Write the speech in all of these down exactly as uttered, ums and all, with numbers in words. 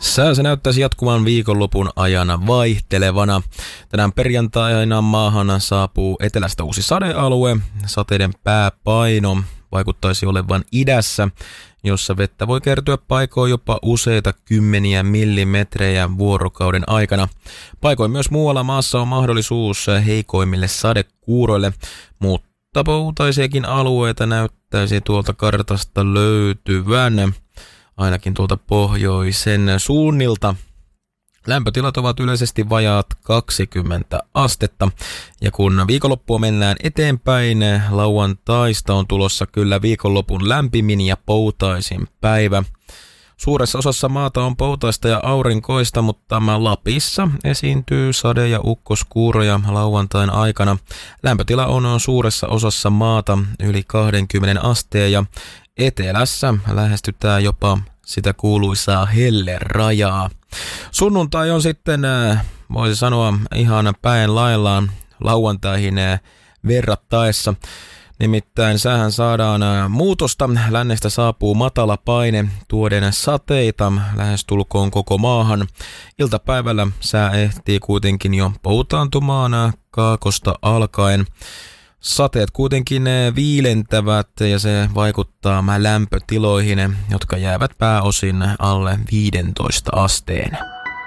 Sää se näyttäisi jatkuvan viikonlopun ajana vaihtelevana. Tänään perjantaina maahan saapuu etelästä uusi sadealue. Sateiden pääpaino vaikuttaisi olevan idässä, jossa vettä voi kertyä paikoin jopa useita kymmeniä millimetrejä vuorokauden aikana. Paikoin myös muualla maassa on mahdollisuus heikoimmille sadekuuroille, mutta poutaisiakin alueita näyttäisi tuolta kartasta löytyvän, ainakin tuolta pohjoisen suunnilta. Lämpötilat ovat yleisesti vajaat kaksikymmentä astetta, ja kun viikonloppua mennään eteenpäin, lauantaista on tulossa kyllä viikonlopun lämpimin ja poutaisin päivä. Suuressa osassa maata on poutaista ja aurinkoista, mutta Lapissa esiintyy sade- ja ukkoskuuroja lauantain aikana. Lämpötila on suuressa osassa maata yli kaksikymmentä asteen, ja etelässä lähestytään jopa sitä kuuluisaa hellerajaa. Sunnuntai on sitten, voisi sanoa, ihan päin laillaan lauantaihin verrattaessa. Nimittäin säähän saadaan muutosta. Lännestä saapuu matala paine tuoden sateita lähestulkoon koko maahan. Iltapäivällä sää ehtii kuitenkin jo poutaantumaan kaakosta alkaen. Sateet kuitenkin viilentävät ja se vaikuttaa lämpötiloihin, jotka jäävät pääosin alle viisitoista asteen.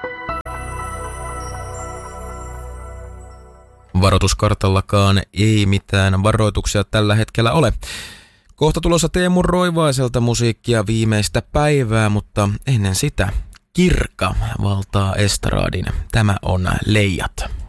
Varoituskartallakaan ei mitään varoituksia tällä hetkellä ole. Kohta tulossa Teemu Roivaiselta musiikkia viimeistä päivää, mutta ennen sitä Kirka valtaa estradin. Tämä on Leijat.